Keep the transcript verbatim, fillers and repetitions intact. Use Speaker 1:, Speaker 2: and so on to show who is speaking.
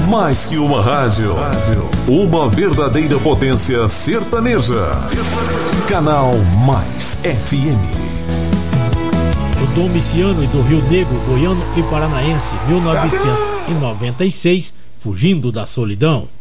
Speaker 1: Mais que uma rádio, uma verdadeira potência sertaneja. Canal Mais F M.
Speaker 2: O Domiciano e do Rio Negro, Goiano e Paranaense, mil novecentos e noventa e seis, Fugindo da Solidão.